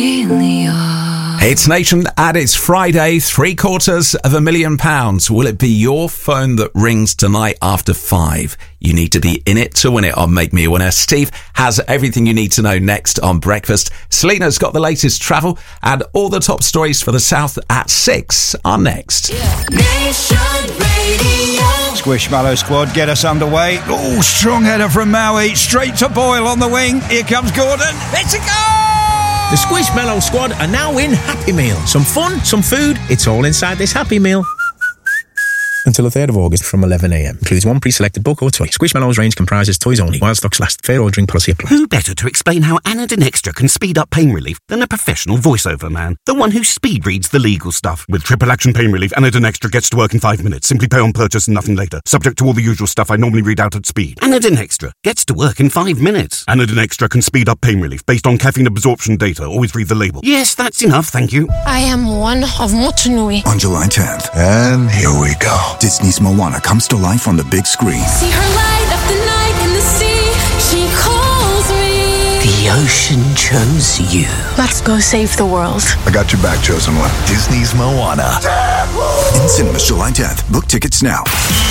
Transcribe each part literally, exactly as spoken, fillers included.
It's Nation and it's Friday, three quarters of a million pounds. Will it be your phone that rings tonight after five? You need to be in it to win it on Make Me a Winner. Steve has everything you need to know next on Breakfast. Selena's got the latest travel and all the top stories for the South at six are next. Yeah. Nation Radio. Squishmallow squad, get us underway. Oh, strong header from Maui. Straight to Boyle on the wing. Here comes Gordon. It's a goal! The Squishmallow squad are now in Happy Meal. Some fun, some food, it's all inside this Happy Meal. Until the third of August from eleven a m. Includes one pre-selected book or toy. Squishmallows range comprises toys only. While stocks last. Fair ordering policy applies. Who better to explain how Anadin Extra can speed up pain relief than a professional voiceover man? The one who speed reads the legal stuff. With triple action pain relief, Anadin Extra gets to work in five minutes. Simply pay on purchase and nothing later. Subject to all the usual stuff I normally read out at speed. Anadin Extra gets to work in five minutes. Anadin Extra can speed up pain relief based on caffeine absorption data. Always read the label. Yes, that's enough, thank you. I am one of Motunui. On July tenth. And here we go. Disney's Moana comes to life on the big screen. See her light up the night in the sea. She calls me. The ocean chose you. Let's go save the world. I got your back, chosen one. Disney's Moana. In cinemas July tenth. Book tickets now.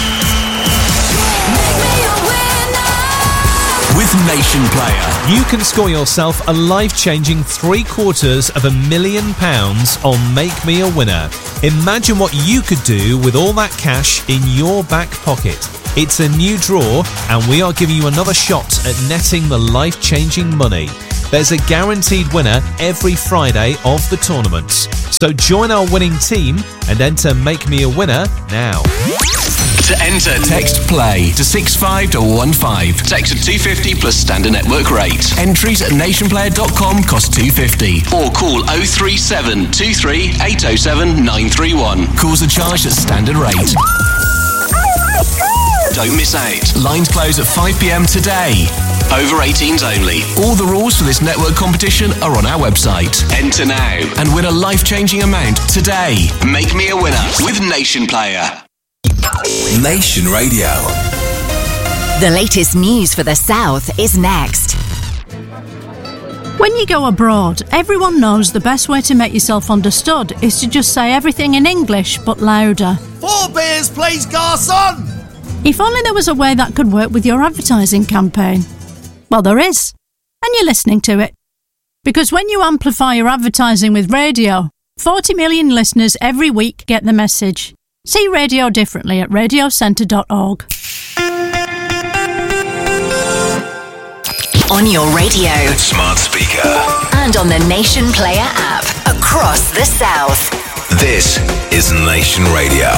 With Nation Player, you can score yourself a life-changing three quarters of a million pounds on Make Me a Winner. Imagine what you could do with all that cash in your back pocket. It's a new draw, and we are giving you another shot at netting the life-changing money. There's a guaranteed winner every Friday of the tournaments. So join our winning team and enter Make Me a Winner now. To enter, text PLAY to six five one one five. Text at two fifty plus standard network rate. Entries at nationplayer dot com cost two fifty. Or call oh three seven two three eight oh seven nine three one. Calls are charged at standard rate. Don't miss out. Lines close at five p m today. Over eighteens only. All the rules for this network competition are on our website. Enter now and win a life-changing amount today. Make Me a Winner with Nation Player. Nation Radio. The latest news for the South is next. When you go abroad, everyone knows the best way to make yourself understood is to just say everything in English but louder. Four beers, please, garçon! If only there was a way that could work with your advertising campaign. Well, there is. And you're listening to it. Because when you amplify your advertising with radio, forty million listeners every week get the message. See radio differently at radio centre dot org. On your radio, smart speaker, and on the Nation Player app across the South. This is Nation Radio.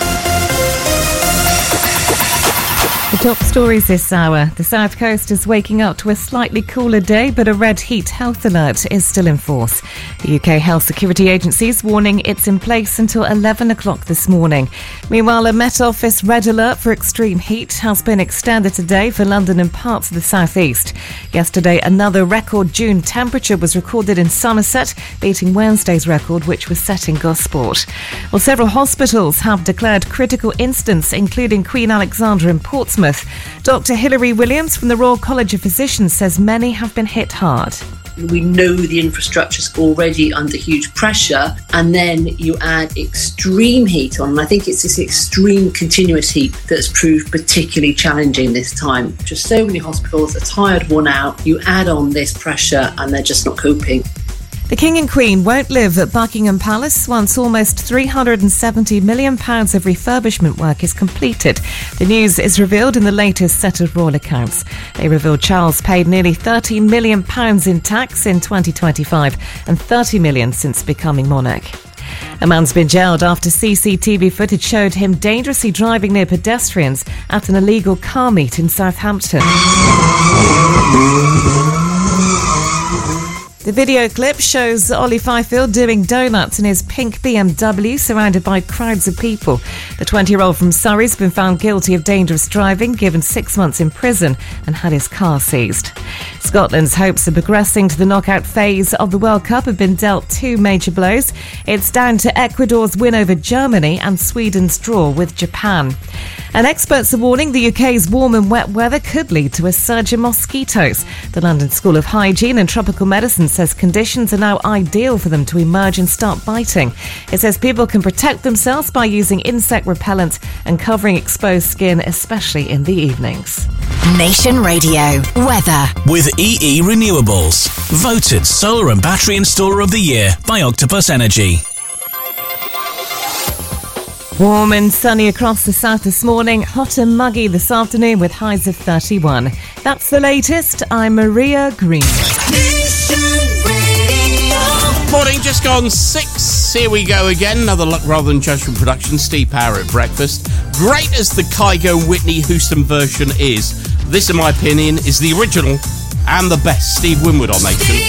The top stories this hour. The South Coast is waking up to a slightly cooler day, but a red heat health alert is still in force. The U K Health Security Agency is warning it's in place until eleven o'clock this morning. Meanwhile, a Met Office red alert for extreme heat has been extended today for London and parts of the South East. Yesterday, another record June temperature was recorded in Somerset, beating Wednesday's record, which was set in Gosport. Well, several hospitals have declared critical incidents, including Queen Alexandra in Portsmouth. Doctor Hilary Williams from the Royal College of Physicians says many have been hit hard. We know the infrastructure's already under huge pressure, and then you add extreme heat on, and I think it's this extreme continuous heat that's proved particularly challenging this time. Just so many hospitals are tired, worn out. You add on this pressure and they're just not coping. The King and Queen won't live at Buckingham Palace once almost three hundred seventy million pounds of refurbishment work is completed. The news is revealed in the latest set of royal accounts. They revealed Charles paid nearly thirteen million pounds in tax in twenty twenty-five and thirty million pounds since becoming monarch. A man's been jailed after C C T V footage showed him dangerously driving near pedestrians at an illegal car meet in Southampton. The video clip shows Ollie Fifield doing donuts in his pink B M W surrounded by crowds of people. The twenty-year-old from Surrey has been found guilty of dangerous driving, given six months in prison and had his car seized. Scotland's hopes of progressing to the knockout phase of the World Cup have been dealt two major blows. It's down to Ecuador's win over Germany and Sweden's draw with Japan. And experts are warning the U K's warm and wet weather could lead to a surge in mosquitoes. The London School of Hygiene and Tropical Medicine says conditions are now ideal for them to emerge and start biting. It says people can protect themselves by using insect repellent and covering exposed skin, especially in the evenings. Nation Radio weather with E E Renewables, voted solar and battery installer of the year by Octopus Energy. Warm and sunny across the south this morning, hot and muggy this afternoon with highs of thirty-one. That's the latest. I'm Maria Green. Morning, just gone six. Here we go again. Another Luck Rather Than Judgment production. Steve Power at breakfast. Great as the Kygo Whitney Houston version is, this, in my opinion, is the original and the best. Steve Winwood on Nation.